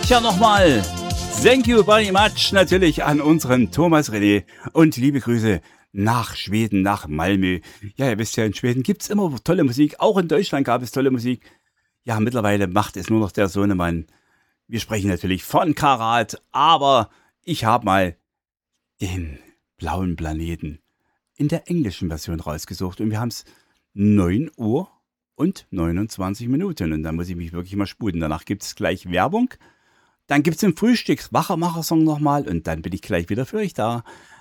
Tja, nochmal. Thank you very much natürlich an unseren Thomas René und liebe Grüße nach Schweden, nach Malmö. Ja, ihr wisst ja, in Schweden gibt's immer tolle Musik. Auch in Deutschland gab es tolle Musik. Ja, mittlerweile macht es nur noch der Sohnemann. Wir sprechen natürlich von Karat, aber ich habe mal den blauen Planeten in der englischen Version rausgesucht und wir haben es 9 Uhr und 29 Minuten und da muss ich mich wirklich mal sputen. Danach gibt es gleich Werbung, dann gibt es den Frühstücks-Wachermacher-Song nochmal und dann bin ich gleich wieder für euch da.